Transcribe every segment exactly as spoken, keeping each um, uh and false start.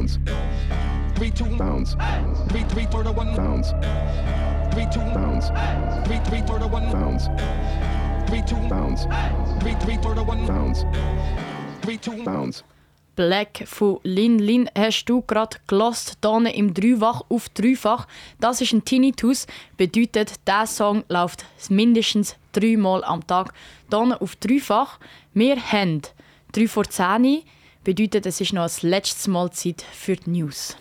bounce, three two bounce, three three for the one bounce, three two bounce, three three for the one bounce, three two bounce, three three for the one bounce, three two bounce. Black von Lin Lin hast du gerade gelost, hier im Dreifach auf Dreifach. Das ist ein Tinnitus, bedeutet, dieser Song läuft mindestens dreimal am Tag. Hier auf Dreifach. Wir haben drei vor zehn, bedeutet, es ist noch das letzte Mal Zeit für die News.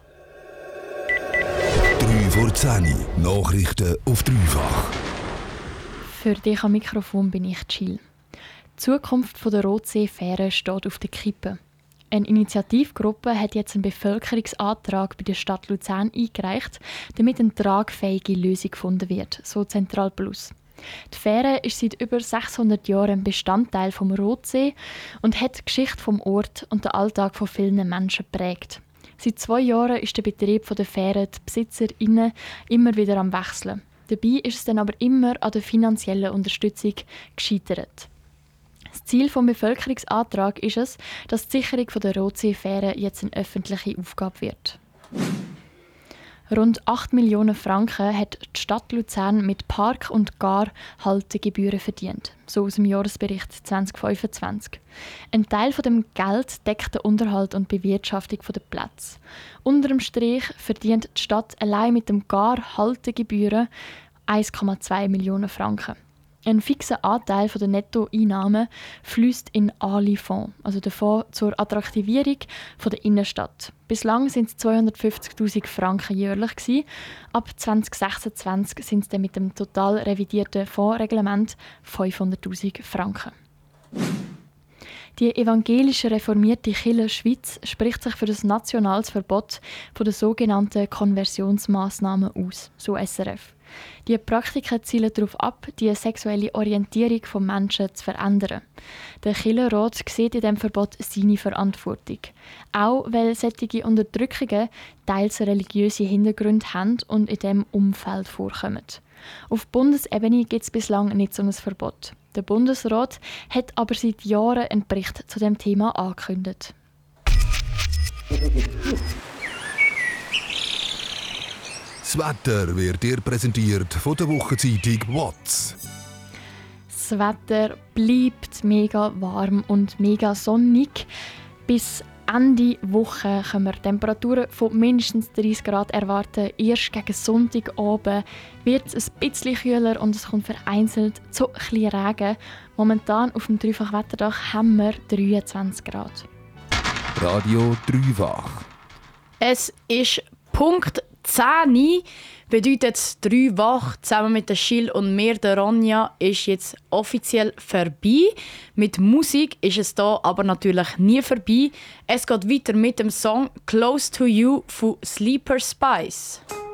drei vor zehn, Nachrichten auf Dreifach. Für dich am Mikrofon bin ich Chill. Die Zukunft der Rotsee-Fähre steht auf der Kippe. Eine Initiativgruppe hat jetzt einen Bevölkerungsantrag bei der Stadt Luzern eingereicht, damit eine tragfähige Lösung gefunden wird, so Zentral Plus. Die Fähre ist seit über sechshundert Jahren ein Bestandteil vom Rotsee und hat die Geschichte vom Ort und den Alltag von vielen Menschen geprägt. Seit zwei Jahren ist der Betrieb der Fähre die BesitzerInnen immer wieder am Wechseln. Dabei ist es dann aber immer an der finanziellen Unterstützung gescheitert. Das Ziel des Bevölkerungsantrags ist es, dass die Sicherung der Rotsee-Fähre jetzt eine öffentliche Aufgabe wird. Rund acht Millionen Franken hat die Stadt Luzern mit Park- und Gar-Haltegebühren verdient, so aus dem Jahresbericht zwanzig fünfundzwanzig. Ein Teil von dem Geld deckt den Unterhalt und Bewirtschaftung der Plätze. Unter dem Strich verdient die Stadt allein mit dem Gar-Haltegebühren eins Komma zwei Millionen Franken. Ein fixer Anteil der Nettoeinnahmen fließt in A L I-Fonds, also den Fonds zur Attraktivierung der Innenstadt. Bislang waren es zweihundertfünfzigtausend Franken jährlich gewesen. Ab zwanzig sechsundzwanzig sind es dann mit dem total revidierten Fondsreglement fünfhunderttausend Franken. Die evangelische reformierte Kirche Schweiz spricht sich für das nationales Verbot der sogenannten Konversionsmaßnahmen aus, so S R F. Die Praktiken zielen darauf ab, die sexuelle Orientierung von Menschen zu verändern. Der Kirchenrat sieht in diesem Verbot seine Verantwortung. Auch weil solche Unterdrückungen teils religiöse Hintergründe haben und in diesem Umfeld vorkommen. Auf Bundesebene gibt es bislang nicht so ein Verbot. Der Bundesrat hat aber seit Jahren einen Bericht zu diesem Thema angekündigt. Das Wetter wird dir präsentiert von der Wochenzeitung W O Z. Das Wetter bleibt mega warm und mega sonnig. Bis Ende Woche können wir Temperaturen von mindestens dreißig Grad erwarten. Erst gegen Sonntagabend wird es ein bisschen kühler und es kommt vereinzelt zu ein bisschen Regen. Momentan auf dem Dreifach-Wetterdach haben wir dreiundzwanzig Grad. Radio Dreifach. Es ist Punkt zehn, bedeutet drei wach zusammen mit der Schill und mir, der Ronja, ist jetzt offiziell vorbei. Mit Musik ist es da aber natürlich nie vorbei. Es geht weiter mit dem Song «Close to You» von Sleeper Spice.